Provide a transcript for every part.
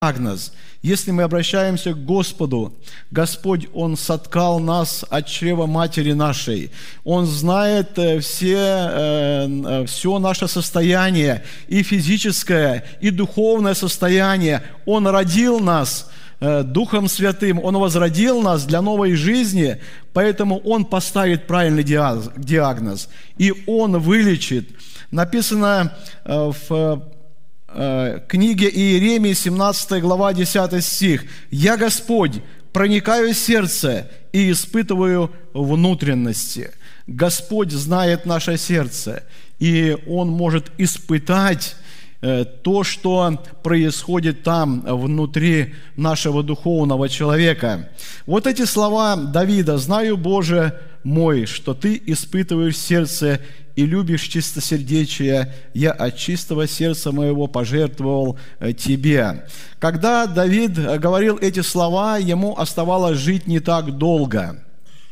диагноз. Если мы обращаемся к Господу, Господь, Он соткал нас от чрева матери нашей. Он знает все наше состояние, и физическое, и духовное состояние. Он родил нас Духом Святым, Он возродил нас для новой жизни, поэтому Он поставит правильный диагноз, и Он вылечит. Написано в книге Иеремии, 17 глава, 10 стих. «Я, Господь, проникаю в сердце и испытываю внутренности». Господь знает наше сердце, и Он может испытать то, что происходит там, внутри нашего духовного человека. Вот эти слова Давида: «Знаю, Боже мой, что Ты испытываешь сердце и любишь чистосердечие, я от чистого сердца моего пожертвовал Тебе». Когда Давид говорил эти слова, ему оставалось жить не так долго.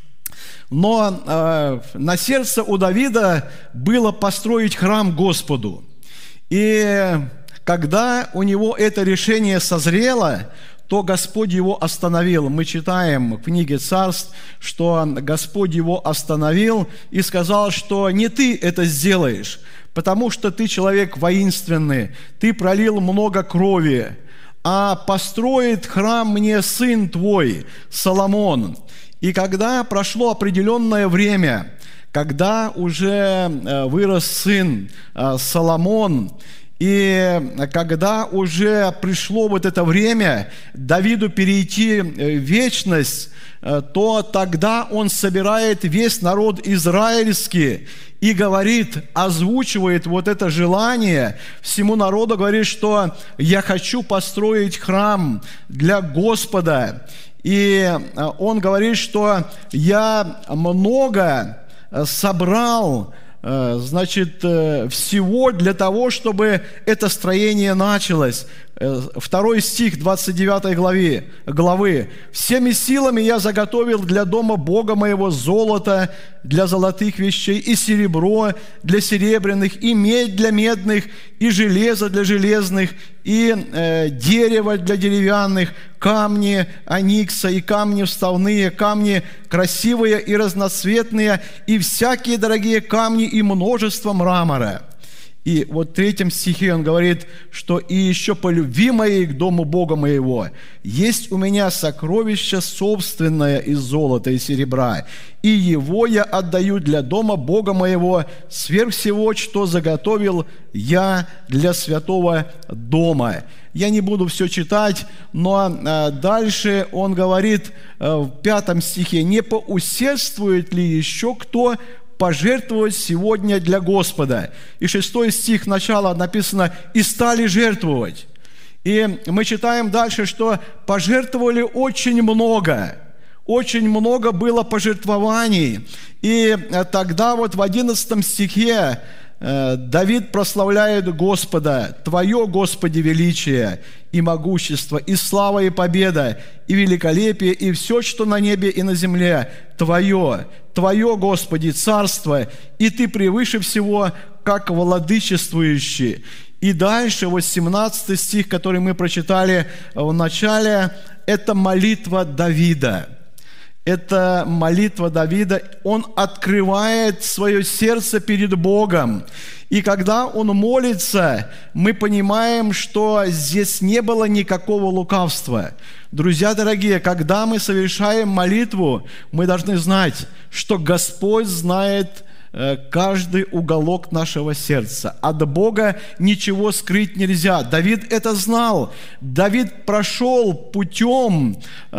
Но на сердце у Давида было построить храм Господу. И когда у него это решение созрело, то Господь его остановил. Мы читаем в книге Царств, что Господь его остановил и сказал, что не ты это сделаешь, потому что ты человек воинственный, ты пролил много крови, а построит храм мне сын твой, Соломон. И когда прошло определенное время, когда уже вырос сын Соломон, и когда уже пришло вот это время Давиду перейти в вечность, то тогда он собирает весь народ израильский и говорит, озвучивает вот это желание всему народу, говорит, что «я хочу построить храм для Господа». И он говорит, что «я много собрал, всего для того, чтобы это строение началось». 2 стих 29 главы. «Всеми силами я заготовил для дома Бога моего золото для золотых вещей, и серебро для серебряных, и медь для медных, и железо для железных, и дерево для деревянных, камни оникса, и камни вставные, камни красивые и разноцветные, и всякие дорогие камни, и множество мрамора». И вот в 3 стихе он говорит, что «и еще по любви моей к дому Бога моего есть у меня сокровище собственное из золота и серебра, и его я отдаю для дома Бога моего сверх всего, что заготовил я для святого дома». Я не буду все читать, но дальше он говорит в 5 стихе: «Не поусердствует ли еще кто пожертвовать сегодня для Господа?» И 6 стих начала написано: «И стали жертвовать». И мы читаем дальше, что пожертвовали очень много было пожертвований. И тогда вот в 11 стихе Давид прославляет Господа: «Твое, Господи, величие и могущество, и слава, и победа, и великолепие, и все, что на небе и на земле, Твое, Твое, Господи, царство, и Ты превыше всего, как владычествующий». И дальше, 18 стих, который мы прочитали в начале, это молитва Давида. Это молитва Давида. Он открывает свое сердце перед Богом. И когда он молится, мы понимаем, что здесь не было никакого лукавства. Друзья дорогие, когда мы совершаем молитву, мы должны знать, что Господь знает каждый уголок нашего сердца. От Бога ничего скрыть нельзя. Давид это знал. Давид прошел путем,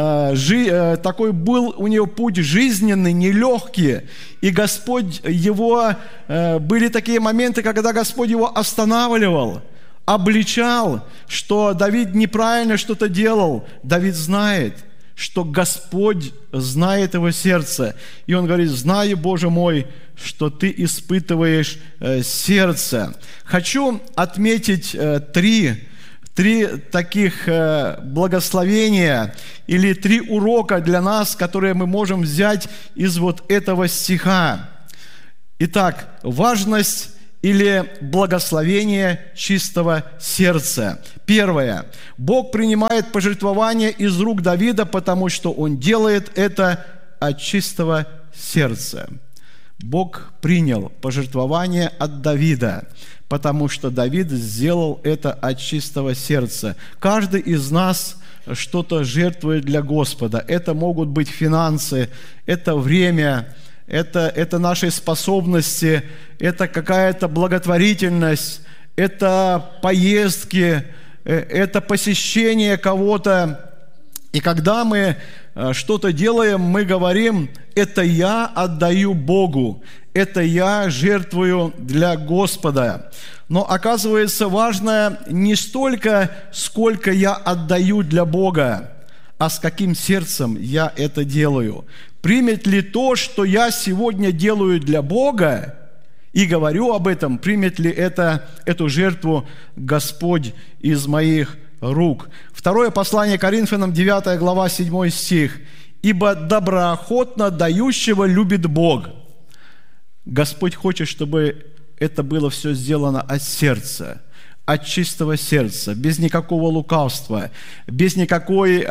такой был у него путь жизненный, нелегкий. И Господь его, были такие моменты, когда Господь его останавливал, обличал, что Давид неправильно что-то делал. Давид знает, что Господь знает его сердце. И он говорит: «Знаю, Боже мой, что Ты испытываешь сердце». Хочу отметить три таких благословения или 3 урока для нас, которые мы можем взять из вот этого стиха. Итак, важность или благословение чистого сердца. Первое. Бог принимает пожертвование из рук Давида, потому что Он делает это от чистого сердца. Бог принял пожертвование от Давида, потому что Давид сделал это от чистого сердца. Каждый из нас что-то жертвует для Господа. Это могут быть финансы, это время, это наши способности, это какая-то благотворительность, это поездки, это посещение кого-то. И когда мы что-то делаем, мы говорим: это я отдаю Богу, это я жертвую для Господа. Но оказывается, важно не столько, сколько я отдаю для Бога, а с каким сердцем я это делаю. Примет ли то, что я сегодня делаю для Бога, и говорю об этом, примет ли эту жертву Господь из моих рук. Второе послание Коринфянам, 9 глава, 7 стих. «Ибо доброохотно дающего любит Бог». Господь хочет, чтобы это было все сделано от сердца, от чистого сердца, без никакого лукавства, без никакой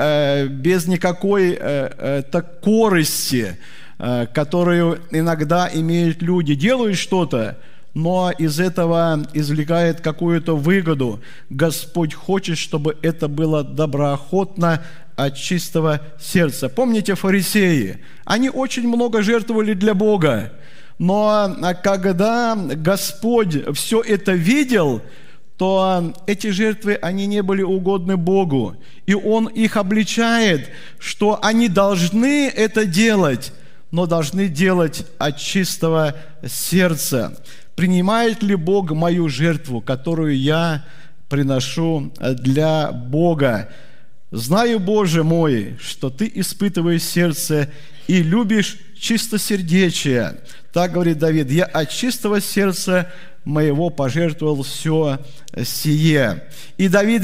корысти, которую иногда имеют люди. Делают что-то, но из этого извлекает какую-то выгоду. Господь хочет, чтобы это было доброохотно, от чистого сердца. Помните фарисеи? Они очень много жертвовали для Бога, но когда Господь все это видел, то эти жертвы, они не были угодны Богу. И Он их обличает, что они должны это делать, но должны делать от чистого сердца. Принимает ли Бог мою жертву, которую я приношу для Бога? «Знаю, Боже мой, что Ты испытываешь сердце и любишь чистосердечие». Так говорит Давид: «Я от чистого сердца моего пожертвовал все сие». И Давид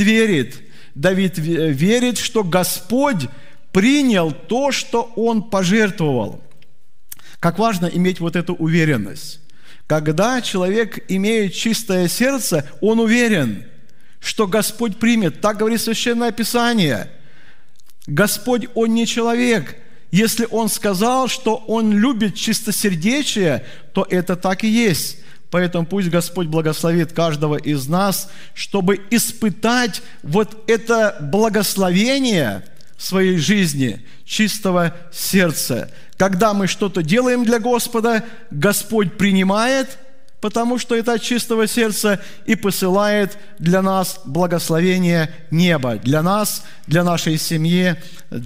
верит, что Господь принял то, что он пожертвовал. Как важно иметь вот эту уверенность. Когда человек имеет чистое сердце, он уверен, что Господь примет. Так говорит Священное Писание. Господь, Он не человек. Если Он сказал, что Он любит чистосердечие, то это так и есть. Поэтому пусть Господь благословит каждого из нас, чтобы испытать вот это благословение в своей жизни чистого сердца. Когда мы что-то делаем для Господа, Господь принимает, потому что это от чистого сердца, и посылает для нас благословение неба, для нас, для нашей семьи,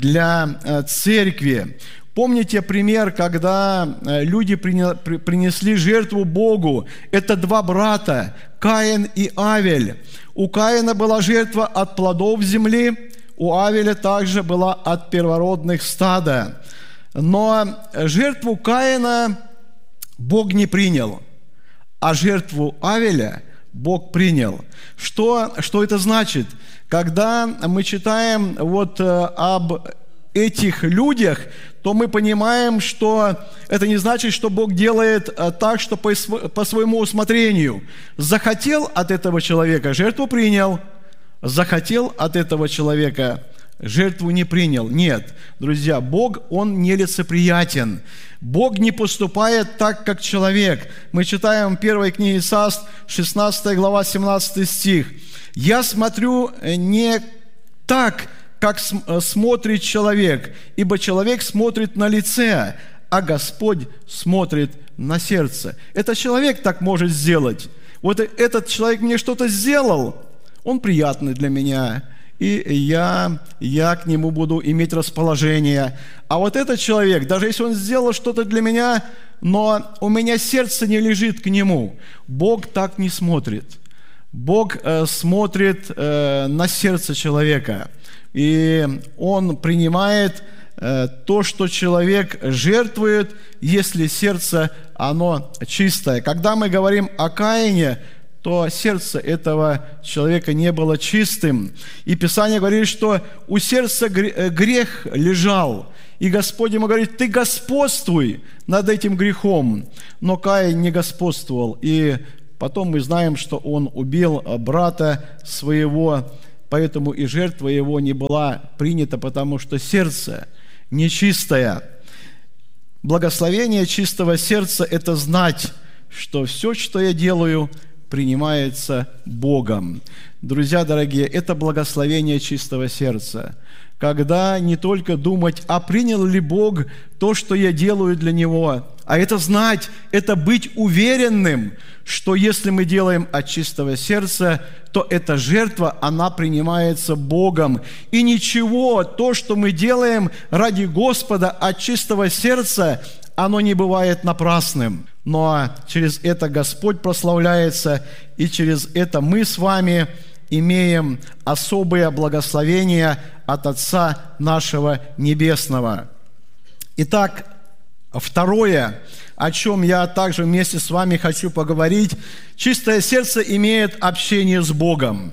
для церкви. Помните пример, когда люди принесли жертву Богу? Это два брата, Каин и Авель. У Каина была жертва от плодов земли, у Авеля также была от первородных стада. Но жертву Каина Бог не принял, а жертву Авеля Бог принял. Что это значит? Когда мы читаем об этих людях, то мы понимаем, что это не значит, что Бог делает так, что по своему усмотрению. Захотел от этого человека, жертву принял. Захотел от этого человека, жертву не принял. Нет, друзья, Бог, Он нелицеприятен. Бог не поступает так, как человек. Мы читаем в первой книге Царств, 16 глава, 17 стих. «Я смотрю не так, как смотрит человек, ибо человек смотрит на лице, а Господь смотрит на сердце». Это человек так может сделать. Вот этот человек мне что-то сделал, он приятный для меня, и я к нему буду иметь расположение. А вот этот человек, даже если он сделал что-то для меня, но у меня сердце не лежит к нему, Бог так не смотрит. Бог смотрит на сердце человека, и Он принимает то, что человек жертвует, если сердце, оно чистое. Когда мы говорим о Каине, то сердце этого человека не было чистым. И Писание говорит, что у сердца грех лежал. И Господь ему говорит: ты господствуй над этим грехом. Но Каин не господствовал. И Потом мы знаем, что он убил брата своего, поэтому и жертва его не была принята, потому что сердце нечистое. Благословение чистого сердца – это знать, что все, что я делаю, принимается Богом. Друзья дорогие, это благословение чистого сердца. Когда не только думать, а принял ли Бог то, что я делаю для Него, а это знать, это быть уверенным, что если мы делаем от чистого сердца, то эта жертва, она принимается Богом. И ничего, то, что мы делаем ради Господа от чистого сердца, оно не бывает напрасным. Но через это Господь прославляется, и через это мы с вами имеем особое благословение от Отца нашего Небесного. Итак, второе, о чем я также вместе с вами хочу поговорить, чистое сердце имеет общение с Богом.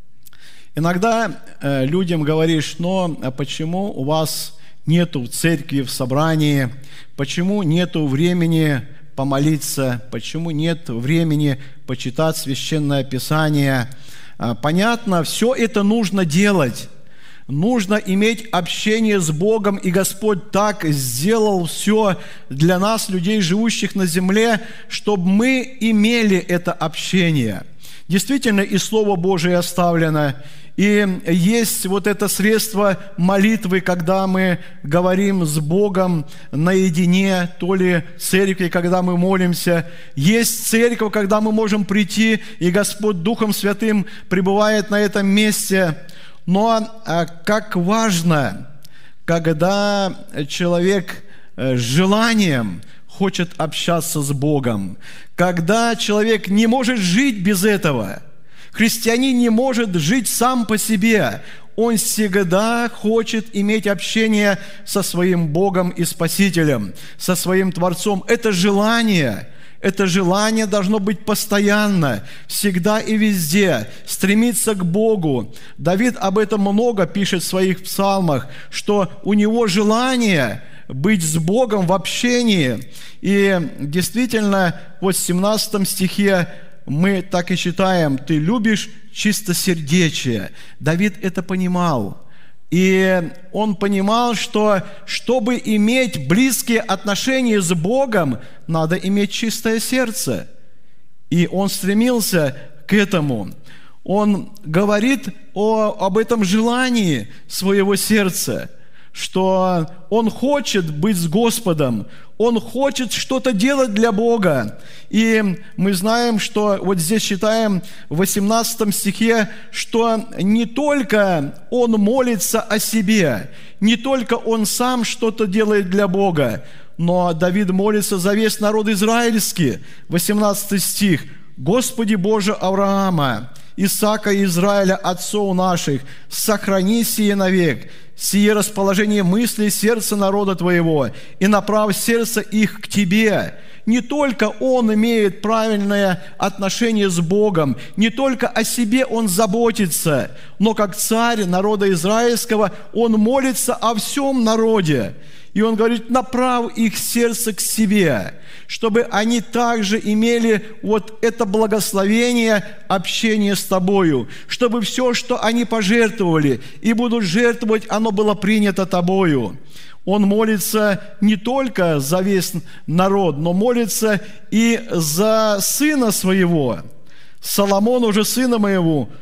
Иногда людям говоришь, но почему у вас нету в церкви, в собрании, почему нету времени помолиться, почему нет времени почитать Священное Писание? Понятно, все это нужно делать. Нужно иметь общение с Богом, и Господь так сделал все для нас, людей, живущих на земле, чтобы мы имели это общение. Действительно, и Слово Божие оставлено, и есть вот это средство молитвы, когда мы говорим с Богом наедине, то ли в церкви, когда мы молимся. Есть церковь, когда мы можем прийти, и Господь Духом Святым пребывает на этом месте. Но как важно, когда человек с желанием хочет общаться с Богом, когда человек не может жить без этого. Христианин не может жить сам по себе. Он всегда хочет иметь общение со своим Богом и Спасителем, со своим Творцом. Это желание должно быть постоянно, всегда и везде, стремиться к Богу. Давид об этом много пишет в своих псалмах, что у него желание быть с Богом в общении. И действительно, вот в 17 стихе мы так и читаем: «Ты любишь чистосердечие». Давид это понимал. И он понимал, что чтобы иметь близкие отношения с Богом, надо иметь чистое сердце. И он стремился к этому. Он говорит об этом желании своего сердца, что он хочет быть с Господом, он хочет что-то делать для Бога. И мы знаем, что вот здесь читаем в 18 стихе, что не только он молится о себе, не только он сам что-то делает для Бога, но Давид молится за весь народ израильский. 18 стих. «Господи Боже Авраама, Исаака и Израиля, отцов наших, сохрани сие навек, сие расположение мыслей сердца народа Твоего, и направь сердце их к Тебе». Не только он имеет правильное отношение с Богом, не только о себе он заботится, но как царь народа израильского он молится о всем народе. И он говорит: направь их сердце к себе, чтобы они также имели вот это благословение общения с Тобою, чтобы все, что они пожертвовали и будут жертвовать, оно было принято Тобою. Он молится не только за весь народ, но молится и за сына своего. Соломону же, сына моего,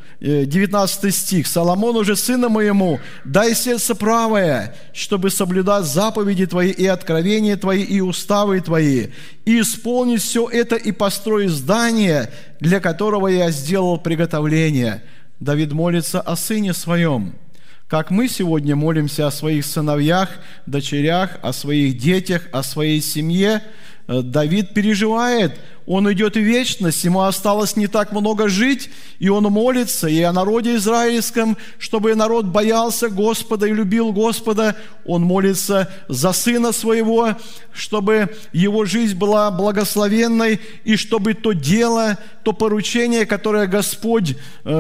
19 стих. «Соломону же, сына моему, дай сердце правое, чтобы соблюдать заповеди Твои и откровения Твои и уставы Твои, и исполнить все это и построить здание, для которого я сделал приготовление». Давид молится о сыне своем. Как мы сегодня молимся о своих сыновьях, дочерях, о своих детях, о своей семье, Давид переживает, он идет в вечность, ему осталось не так много жить, и он молится и о народе израильском, чтобы народ боялся Господа и любил Господа. Он молится за сына своего, чтобы его жизнь была благословенной, и чтобы то дело, то поручение, которое Господь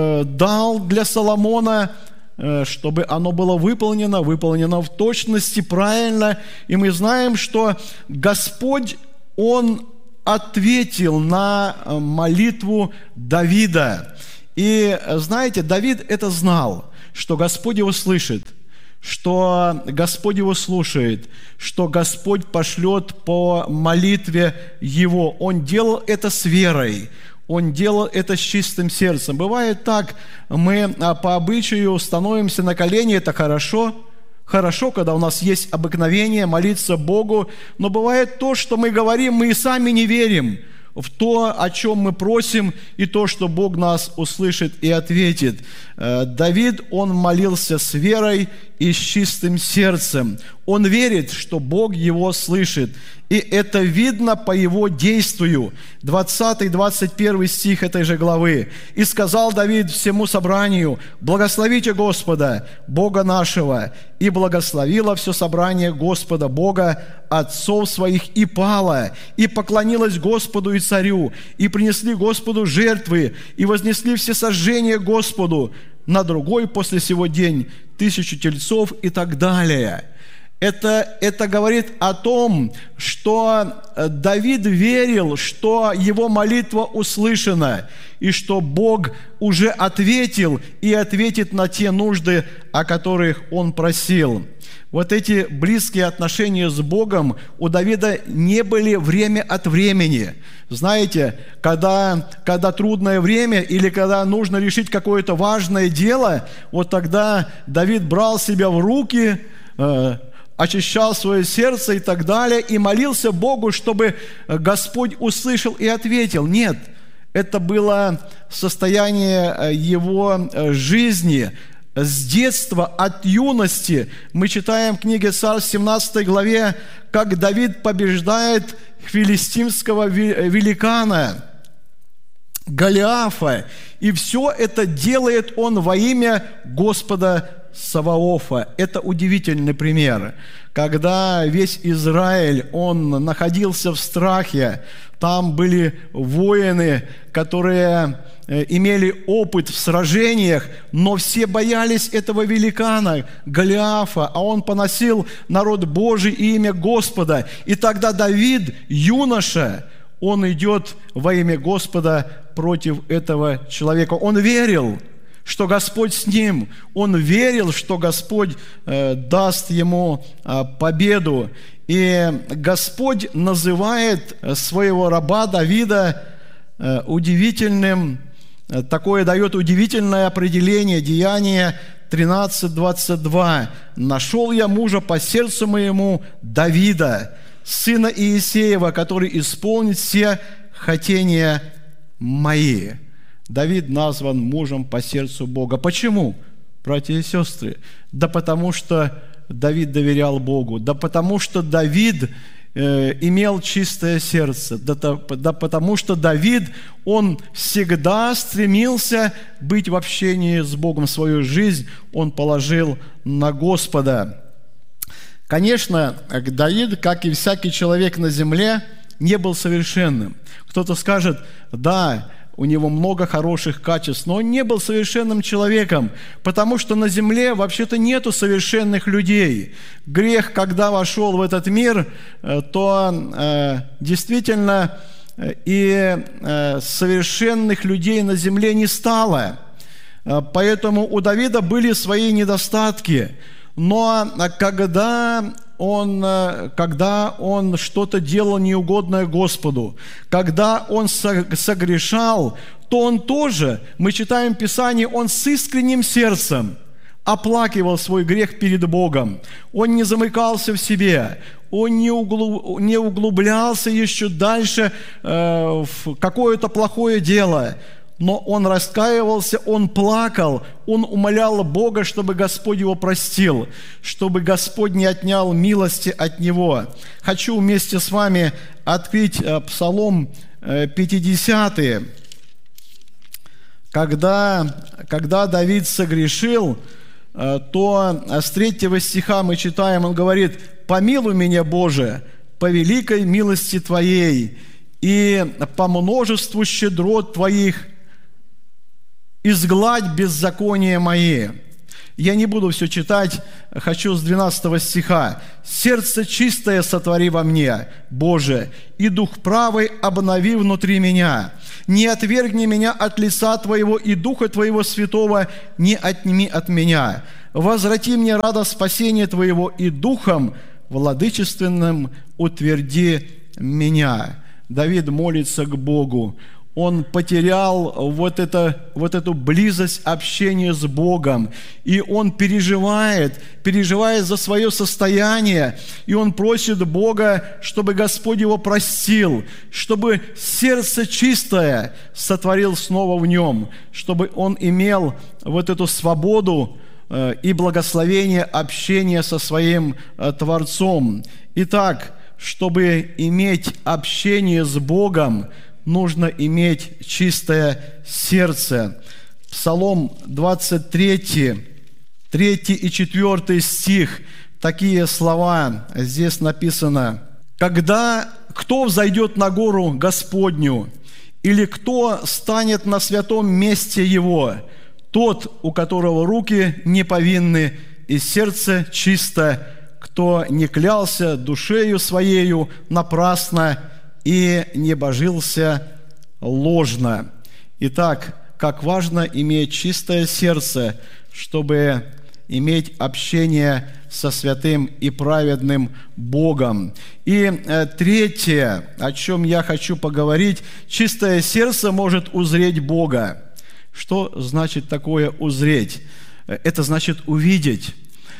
дал для Соломона, чтобы оно было выполнено в точности, правильно. И мы знаем, что Господь, Он ответил на молитву Давида. И знаете, Давид это знал, что Господь его слышит, что Господь его слушает, что Господь пошлет по молитве его. Он делал это с верой, он делал это с чистым сердцем. Бывает так, мы по обычаю становимся на колени, это хорошо, когда у нас есть обыкновение молиться Богу, но бывает то, что мы говорим, мы и сами не верим в то, о чем мы просим, и то, что Бог нас услышит и ответит. Давид, он молился с верой и с чистым сердцем. Он верит, что Бог его слышит. И это видно по его действию. 20-21 стих этой же главы. «И сказал Давид всему собранию: благословите Господа, Бога нашего. И благословило все собрание Господа, Бога отцов своих, и пало, и поклонилось Господу и царю, и принесли Господу жертвы, и вознесли все сожжения Господу. На другой после сего день 1000 тельцов» и так далее. Это говорит о том, что Давид верил, что его молитва услышана, и что Бог уже ответил и ответит на те нужды, о которых он просил. Вот эти близкие отношения с Богом у Давида не были время от времени. Знаете, когда трудное время или когда нужно решить какое-то важное дело, вот тогда Давид брал себя в руки, очищал свое сердце и так далее, и молился Богу, чтобы Господь услышал и ответил. Нет, это было состояние его жизни. С детства, от юности мы читаем в книге Царств, 17 главе, как Давид побеждает филистимского великана Голиафа. И все это делает он во имя Господа Саваофа. Это удивительный пример. Когда весь Израиль, он находился в страхе, там были воины, которые имели опыт в сражениях, но все боялись этого великана Голиафа, а он поносил народ Божий и имя Господа. И тогда Давид, юноша, он идет во имя Господа против этого человека. Он верил, что Господь с ним. Он верил, что Господь даст ему победу. И Господь называет своего раба Давида удивительным, такое дает удивительное определение, Деяния 13:22. «Нашел я мужа по сердцу моему, Давида, сына Иисеева, который исполнит все хотения мои». Давид назван мужем по сердцу Бога. Почему, братья и сестры? Да потому что Давид доверял Богу, да потому что Давид имел чистое сердце, да потому что Давид, он всегда стремился быть в общении с Богом. Свою жизнь он положил на Господа. Конечно, Давид, как и всякий человек на земле, не был совершенным. Кто-то скажет: да, у него много хороших качеств, но он не был совершенным человеком, потому что на земле вообще-то нету совершенных людей. Грех, когда вошел в этот мир, то действительно и совершенных людей на земле не стало. Поэтому у Давида были свои недостатки. Но когда он что-то делал неугодное Господу, когда он согрешал, то он тоже, мы читаем в Писании, он с искренним сердцем оплакивал свой грех перед Богом. Он не замыкался в себе, он не углублялся еще дальше в какое-то плохое дело. Но он раскаивался, он плакал, он умолял Бога, чтобы Господь его простил, чтобы Господь не отнял милости от него. Хочу вместе с вами открыть Псалом 50. Когда Давид согрешил, то с 3 стиха мы читаем, он говорит: «Помилуй меня, Боже, по великой милости Твоей и по множеству щедрот Твоих, изгладь беззакония мои». Я не буду все читать, хочу с 12 стиха. «Сердце чистое сотвори во мне, Боже, и дух правый обнови внутри меня. Не отвергни меня от лица Твоего, и Духа Твоего Святого не отними от меня. Возврати мне радость спасения Твоего, и Духом владычественным утверди меня». Давид молится к Богу. Он потерял вот эту близость общения с Богом. И он переживает за свое состояние. И он просит Бога, чтобы Господь его простил, чтобы сердце чистое сотворил снова в нем, чтобы он имел вот эту свободу и благословение общения со своим Творцом. Итак, чтобы иметь общение с Богом, нужно иметь чистое сердце. Псалом 23, 3 и 4 стих, такие слова здесь написано. «Когда кто взойдет на гору Господню, или кто станет на святом месте Его, тот, у которого руки не повинны и сердце чисто, кто не клялся душею своею напрасно и не божился ложно». Итак, как важно иметь чистое сердце, чтобы иметь общение со святым и праведным Богом. И третье, о чем я хочу поговорить, чистое сердце может узреть Бога. Что значит такое узреть? Это значит увидеть.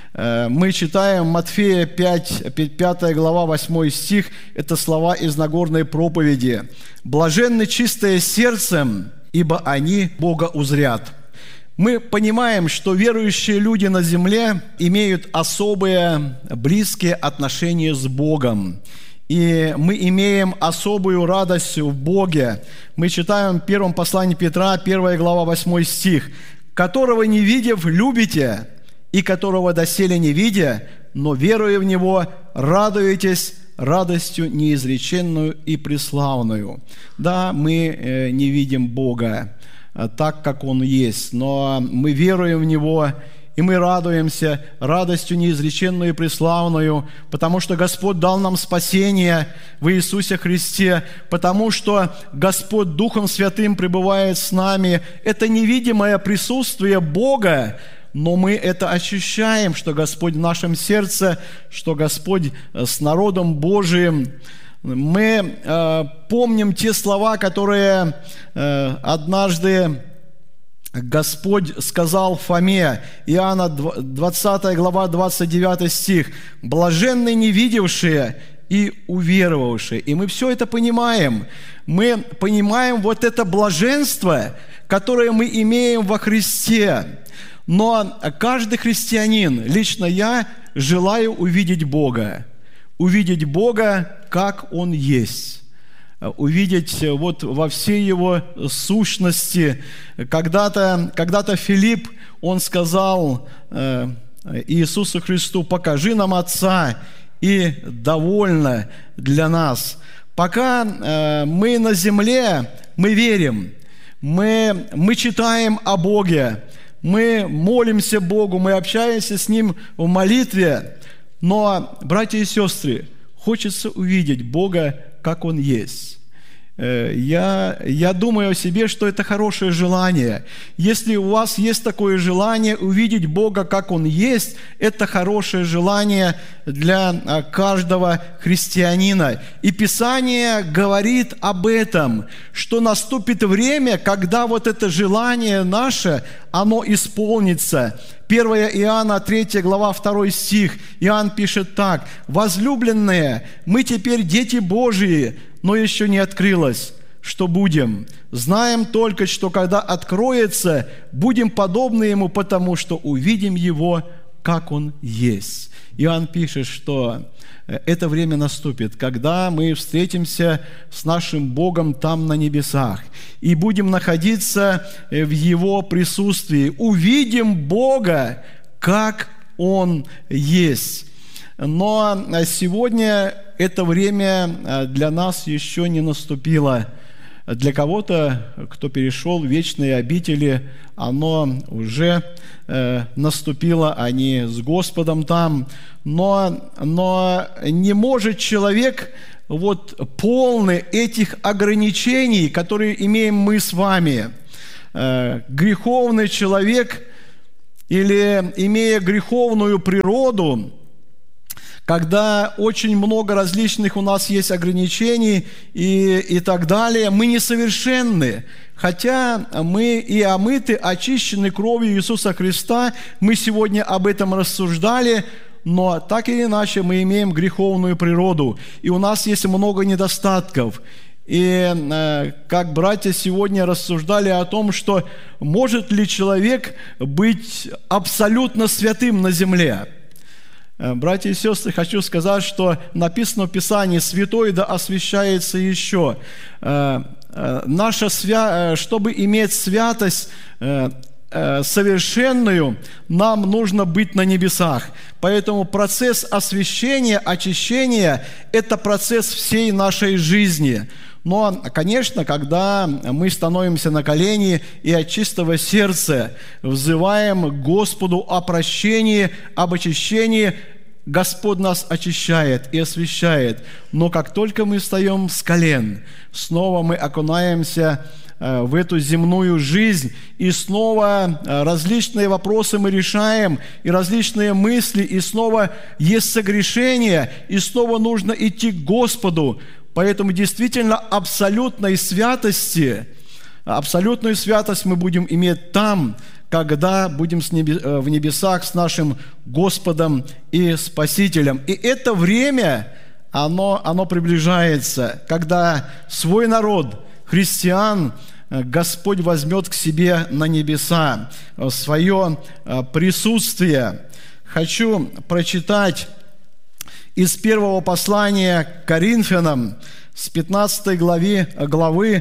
Мы читаем Матфея 5 глава, 8 стих, это слова из Нагорной проповеди. «Блаженны чистые сердцем, ибо они Бога узрят». Мы понимаем, что верующие люди на земле имеют особые близкие отношения с Богом. И мы имеем особую радость в Боге. Мы читаем в первом послании Петра, 1 глава, 8 стих. «Которого не видев, любите, и которого доселе не видя, но веруя в Него, радуетесь радостью неизреченную и преславную». Да, мы не видим Бога так, как Он есть, но мы веруем в Него, и мы радуемся радостью неизреченную и преславную, потому что Господь дал нам спасение в Иисусе Христе, потому что Господь Духом Святым пребывает с нами. Это невидимое присутствие Бога, но мы это ощущаем, что Господь в нашем сердце, что Господь с народом Божиим. Мы помним те слова, которые однажды Господь сказал Фоме, Иоанна 20 глава, 29 стих, «Блаженны не видевшие и уверовавшие». И мы все это понимаем. Мы понимаем вот это блаженство, которое мы имеем во Христе. Но каждый христианин, лично я, желаю увидеть Бога, как Он есть, увидеть вот во всей Его сущности. Когда-то Филипп, он сказал Иисусу Христу: «Покажи нам Отца, и довольно для нас». Пока мы на земле, мы верим, мы читаем о Боге, мы молимся Богу, мы общаемся с Ним в молитве, но, братья и сестры, хочется увидеть Бога, как Он есть. Я думаю о себе, что это хорошее желание. Если у вас есть такое желание увидеть Бога, как Он есть, это хорошее желание для каждого христианина. И Писание говорит об этом, что наступит время, когда вот это желание наше, оно исполнится. 1 Иоанна 3 глава 2 стих. Иоанн пишет так: «Возлюбленные, мы теперь дети Божии, но еще не открылось, что будем. Знаем только, что когда откроется, будем подобны Ему, потому что увидим Его, как Он есть». Иоанн пишет, что это время наступит, когда мы встретимся с нашим Богом там на небесах и будем находиться в Его присутствии. Увидим Бога, как Он есть. Но сегодня это время для нас еще не наступило. Для кого-то, кто перешел в вечные обители, оно уже наступило, они с Господом там. Но не может человек полный этих ограничений, которые имеем мы с вами. Греховный человек или имея греховную природу, когда очень много различных у нас есть ограничений и так далее, мы несовершенны. Хотя мы и омыты, очищены кровью Иисуса Христа, мы сегодня об этом рассуждали, но так или иначе мы имеем греховную природу, и у нас есть много недостатков. И как братья сегодня рассуждали о том, что может ли человек быть абсолютно святым на земле. Братья и сестры, хочу сказать, что написано в Писании: «Святой да освящается еще». Чтобы иметь святость совершенную, нам нужно быть на небесах. Поэтому процесс освящения, очищения – это процесс всей нашей жизни. Но, конечно, когда мы становимся на колени и от чистого сердца взываем к Господу о прощении, об очищении, Господь нас очищает и освящает. Но как только мы встаем с колен, снова мы окунаемся в эту земную жизнь, и снова различные вопросы мы решаем, и различные мысли, и снова есть согрешение, и снова нужно идти к Господу. Поэтому действительно абсолютную святость мы будем иметь там, когда будем в небесах с нашим Господом и Спасителем. И это время, оно приближается, когда свой народ, христиан, Господь возьмет к себе на небеса, в свое присутствие. Хочу прочитать из первого послания к Коринфянам, с 15 главы,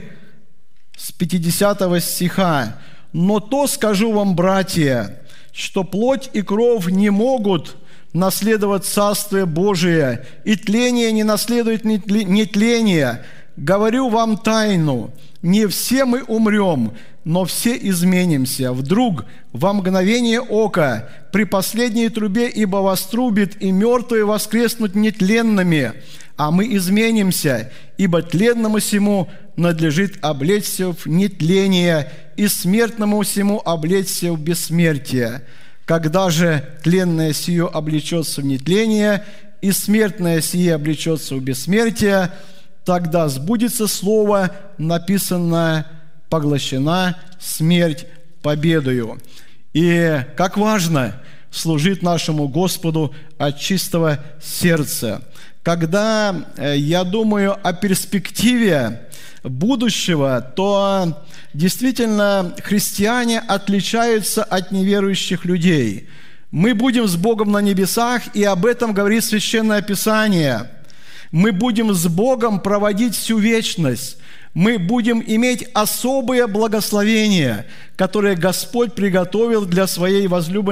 с 50 стиха. «Но то скажу вам, братья, что плоть и кровь не могут наследовать Царствие Божие, и тление не наследует нетление. Говорю вам тайну, не все мы умрем, но все изменимся. Вдруг, во мгновение ока, при последней трубе, ибо вострубит, и мертвые воскреснут нетленными, а мы изменимся, ибо тленному сему надлежит облечься в нетление, и смертному сему облечься в бессмертие. Когда же тленное сие облечется в нетление, и смертное сие облечется в бессмертие, тогда сбудется слово, написанное: поглощена смерть победою». И как важно служить нашему Господу от чистого сердца. Когда я думаю о перспективе будущего, то действительно христиане отличаются от неверующих людей. Мы будем с Богом на небесах, и об этом говорит Священное Писание. Мы будем с Богом проводить всю вечность. Мы будем иметь особые благословения, которые Господь приготовил для своей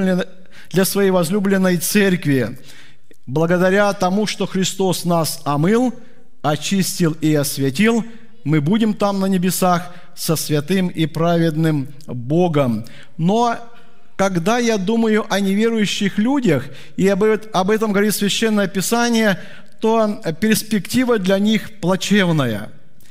возлюбленной церкви. Благодаря тому, что Христос нас омыл, очистил и осветил, мы будем там на небесах со святым и праведным Богом. Но когда я думаю о неверующих людях, и об этом говорит Священное Писание, то перспектива для них плачевная.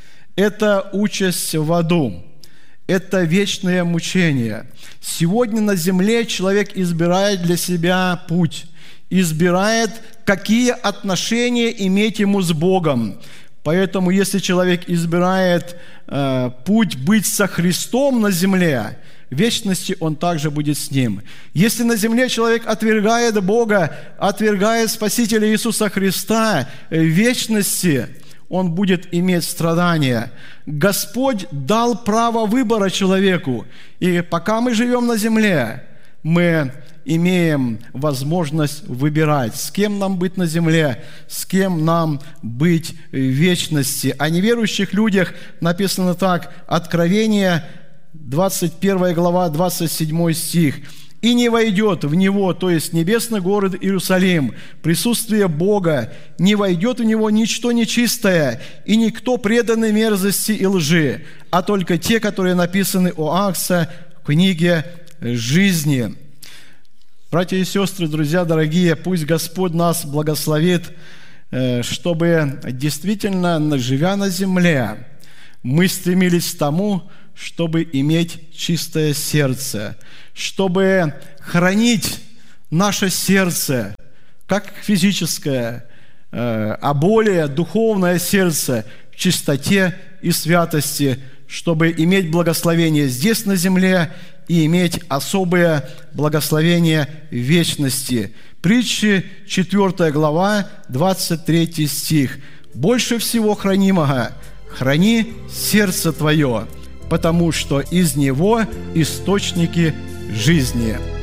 Это участь в аду, это вечное мучение. Сегодня на земле человек избирает для себя путь, избирает, какие отношения иметь ему с Богом. Поэтому, если человек избирает путь быть со Христом на земле, в вечности он также будет с Ним. Если на земле человек отвергает Бога, отвергает Спасителя Иисуса Христа, в вечности он будет иметь страдания. Господь дал право выбора человеку. И пока мы живем на земле, мы имеем возможность выбирать, с кем нам быть на земле, с кем нам быть в вечности. О неверующих людях написано так: Откровение, 21 глава, 27 стих. и не войдет в него, то есть небесный город Иерусалим, присутствие Бога, не войдет в него ничто нечистое, и никто преданный мерзости и лжи, а только те, которые написаны у Агнца в книге жизни». Братья и сестры, друзья дорогие, пусть Господь нас благословит, чтобы действительно, живя на земле, мы стремились к тому, чтобы иметь чистое сердце, чтобы хранить наше сердце, как физическое, а более духовное сердце в чистоте и святости, чтобы иметь благословение здесь на земле и иметь особое благословение в вечности. Притчи, 4 глава, 23 стих. «Больше всего хранимого храни сердце твое, потому что из него источники жизни».